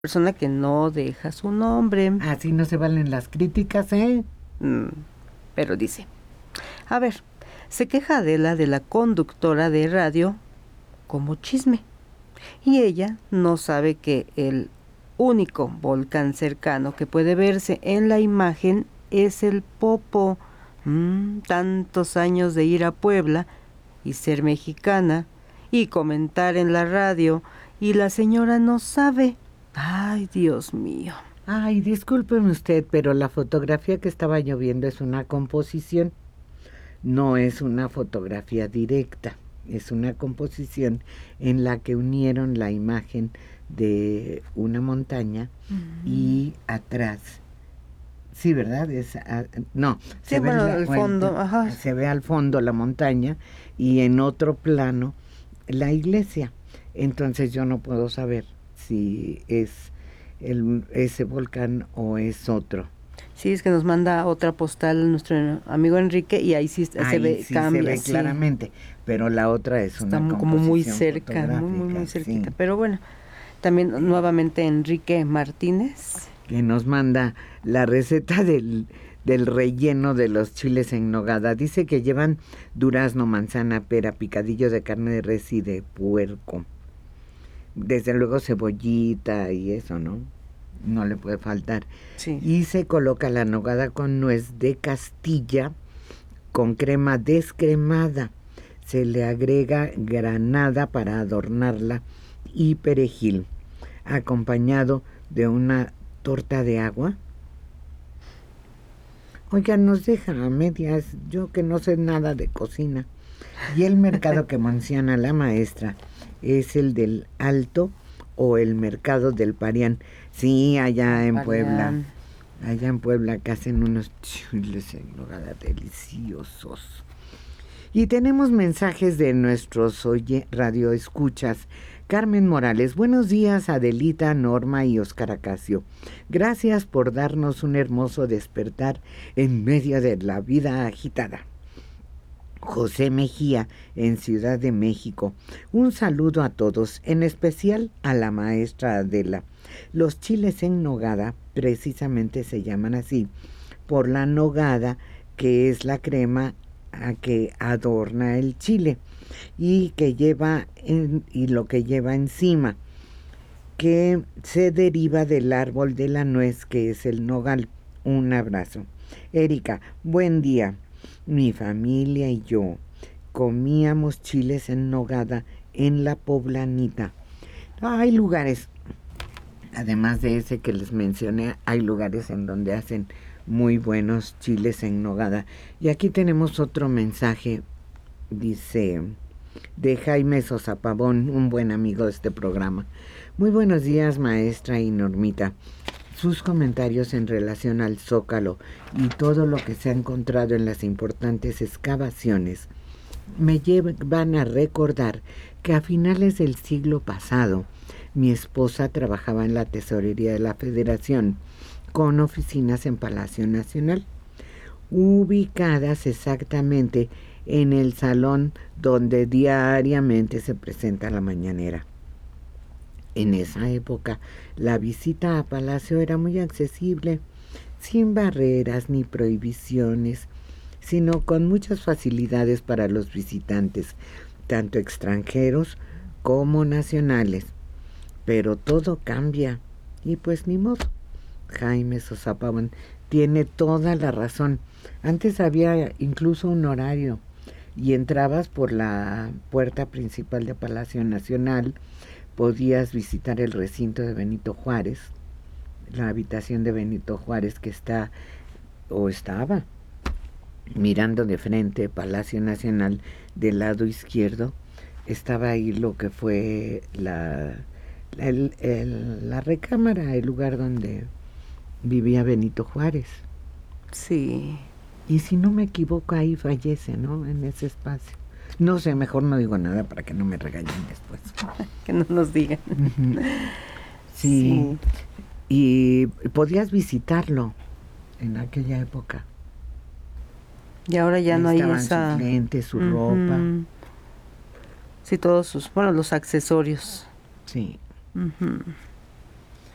persona que no deja su nombre. Así no se valen las críticas, ¿eh? Pero dice, a ver, se queja Adela de la conductora de radio como chisme. Y ella no sabe que el único volcán cercano que puede verse en la imagen es el Popo. Tantos años de ir a Puebla y ser mexicana y comentar en la radio y la señora no sabe. Ay, Dios mío. Ay, discúlpeme usted, pero la fotografía que estaba yo viendo es una composición, no es una fotografía directa, es una composición en la que unieron la imagen de una montaña y atrás. Sí, ¿verdad? No, sí, bueno, al fondo, ajá. Se ve al fondo la montaña y en otro plano la iglesia. Entonces yo no puedo saber si es ese volcán o es otro. Sí, es que nos manda otra postal nuestro amigo Enrique y ahí sí se ve, sí cambia. Se ve claramente, pero la otra es está una como muy cerca, muy cerquita. Sí. Pero bueno, también nuevamente Enrique Martínez. Que nos manda la receta del relleno de los chiles en nogada. Dice que llevan durazno, manzana, pera, picadillo de carne de res y de puerco. Desde luego cebollita y eso, ¿no? No le puede faltar. Sí. Y se coloca la nogada con nuez de Castilla, con crema descremada. Se le agrega granada para adornarla y perejil, acompañado de una torta de agua. Oiga, nos deja a medias, yo que no sé nada de cocina. Y el mercado que menciona la maestra es el del Alto o el mercado del Parián. Sí, allá en Puebla. Allá en Puebla que hacen unos chiles en nogada deliciosos. Y tenemos mensajes de nuestros radioescuchas. Carmen Morales, buenos días Adelita, Norma y Oscar Acacio. Gracias por darnos un hermoso despertar en medio de la vida agitada. José Mejía, en Ciudad de México. Un saludo a todos, en especial a la maestra Adela. Los chiles en nogada precisamente se llaman así por la nogada, que es la crema a que adorna el chile y que lleva y lo que lleva encima, que se deriva del árbol de la nuez, que es el nogal. Un abrazo. Erika, buen día. Mi familia y yo comíamos chiles en nogada en la Poblanita. Hay lugares, además de ese que les mencioné, hay lugares en donde hacen muy buenos chiles en nogada. Y aquí tenemos otro mensaje, dice, de Jaime Sosa Pavón, un buen amigo de este programa. Muy buenos días, maestra y Normita. Sus comentarios en relación al Zócalo y todo lo que se ha encontrado en las importantes excavaciones me llevan a recordar que a finales del siglo pasado mi esposa trabajaba en la tesorería de la Federación con oficinas en Palacio Nacional, ubicadas exactamente en el salón donde diariamente se presenta la mañanera. En esa época, la visita a Palacio era muy accesible, sin barreras ni prohibiciones, sino con muchas facilidades para los visitantes, tanto extranjeros como nacionales. Pero todo cambia, y pues ni modo. Jaime Sosa Pavón tiene toda la razón. Antes había incluso un horario, y entrabas por la puerta principal de Palacio Nacional. Podías visitar el recinto de Benito Juárez, la habitación de Benito Juárez que está o estaba mirando de frente Palacio Nacional. Del lado izquierdo estaba ahí lo que fue la recámara, el lugar donde vivía Benito Juárez. Sí. Y si no me equivoco, ahí fallece, ¿no? En ese espacio. No sé, mejor no digo nada para que no me regañen después. Que no nos digan. Sí. Y podías visitarlo en aquella época. Y ahora ya no hay esa... Estaban sus lentes, su ropa. Sí, todos sus... Bueno, los accesorios. Sí.